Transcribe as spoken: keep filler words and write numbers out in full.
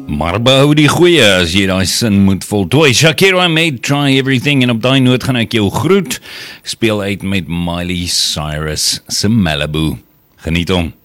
Maar behou die goeie as jy daai sin moet voltooi. Shakira met Try Everything en op daai noot gaan ek jou groet. Speel uit met Miley Cyrus se Malibu. Geniet hom.